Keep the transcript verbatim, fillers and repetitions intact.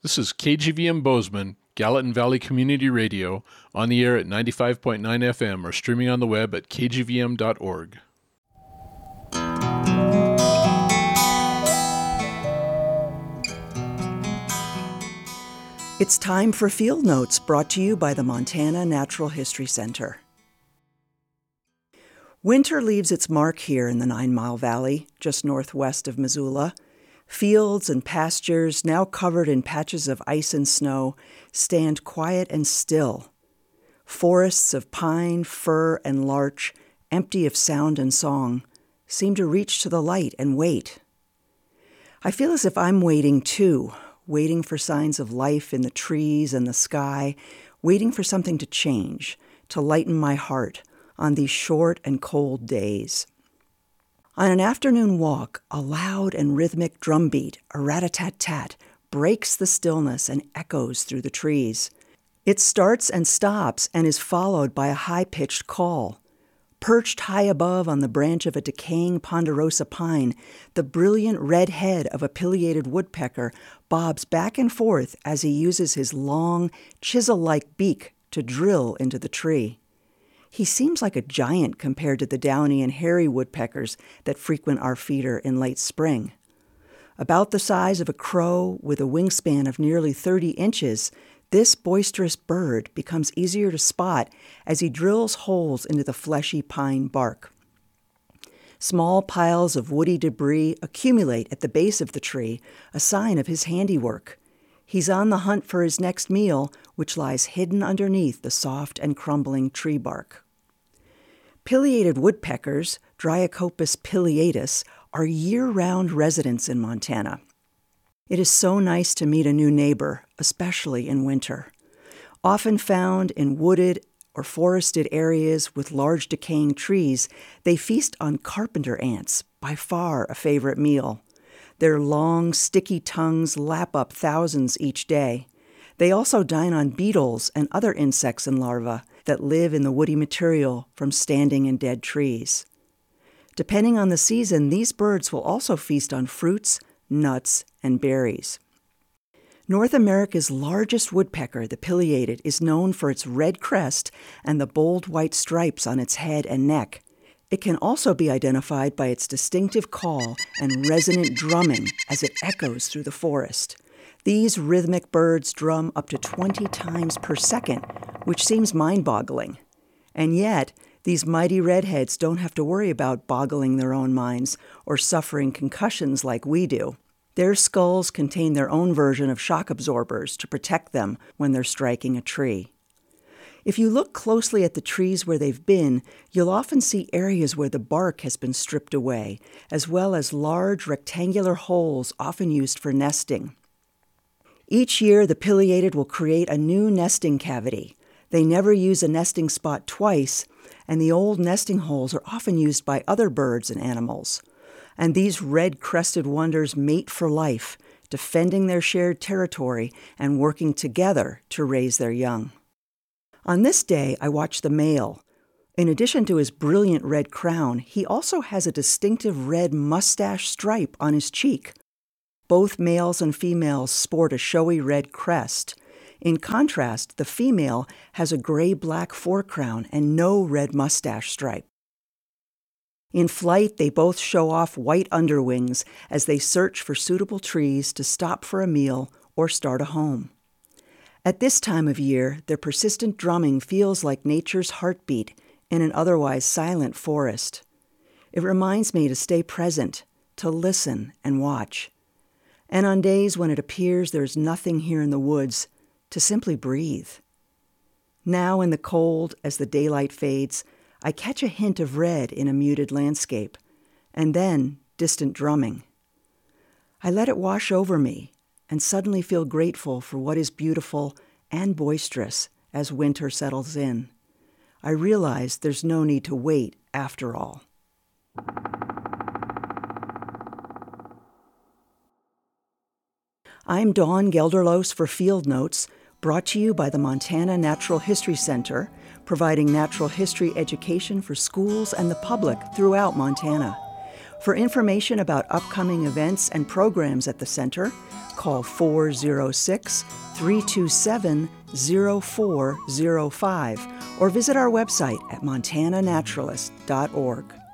This is K G V M Bozeman, Gallatin Valley Community Radio, on the air at ninety-five point nine F M or streaming on the web at k g v m dot org. It's time for Field Notes, brought to you by the Montana Natural History Center. Winter leaves its mark here in the Nine Mile Valley, just northwest of Missoula. Fields and pastures, now covered in patches of ice and snow, stand quiet and still. Forests of pine, fir, and larch, empty of sound and song, seem to reach to the light and wait. I feel as if I'm waiting too, waiting for signs of life in the trees and the sky, waiting for something to change, to lighten my heart on these short and cold days. On an afternoon walk, a loud and rhythmic drumbeat, a rat-a-tat-tat, breaks the stillness and echoes through the trees. It starts and stops and is followed by a high-pitched call. Perched high above on the branch of a decaying ponderosa pine, the brilliant red head of a pileated woodpecker bobs back and forth as he uses his long, chisel-like beak to drill into the tree. He seems like a giant compared to the downy and hairy woodpeckers that frequent our feeder in late spring. About the size of a crow with a wingspan of nearly thirty inches, this boisterous bird becomes easier to spot as he drills holes into the fleshy pine bark. Small piles of woody debris accumulate at the base of the tree, a sign of his handiwork. He's on the hunt for his next meal, which lies hidden underneath the soft and crumbling tree bark. Pileated woodpeckers, Dryocopus pileatus, are year-round residents in Montana. It is so nice to meet a new neighbor, especially in winter. Often found in wooded or forested areas with large decaying trees, they feast on carpenter ants, by far a favorite meal. Their long, sticky tongues lap up thousands each day. They also dine on beetles and other insects and larvae that live in the woody material from standing in dead trees. Depending on the season, these birds will also feast on fruits, nuts, and berries. North America's largest woodpecker, the pileated, is known for its red crest and the bold white stripes on its head and neck. It can also be identified by its distinctive call and resonant drumming as it echoes through the forest. These rhythmic birds drum up to twenty times per second, which seems mind-boggling. And yet, these mighty redheads don't have to worry about boggling their own minds or suffering concussions like we do. Their skulls contain their own version of shock absorbers to protect them when they're striking a tree. If you look closely at the trees where they've been, you'll often see areas where the bark has been stripped away, as well as large rectangular holes often used for nesting. Each year, the pileated will create a new nesting cavity. They never use a nesting spot twice, and the old nesting holes are often used by other birds and animals. And these red-crested wonders mate for life, defending their shared territory and working together to raise their young. On this day, I watched the male. In addition to his brilliant red crown, he also has a distinctive red mustache stripe on his cheek. Both males and females sport a showy red crest. In contrast, the female has a gray-black forecrown and no red mustache stripe. In flight, they both show off white underwings as they search for suitable trees to stop for a meal or start a home. At this time of year, their persistent drumming feels like nature's heartbeat in an otherwise silent forest. It reminds me to stay present, to listen and watch. And on days when it appears there's nothing here in the woods, to simply breathe. Now in the cold, as the daylight fades, I catch a hint of red in a muted landscape, and then distant drumming. I let it wash over me and suddenly feel grateful for what is beautiful and boisterous as winter settles in. I realize there's no need to wait after all. I'm Dawn Gelderloos for Field Notes, brought to you by the Montana Natural History Center, providing natural history education for schools and the public throughout Montana. For information about upcoming events and programs at the Center, call four oh six, three two seven, oh four oh five or visit our website at montana naturalist dot org.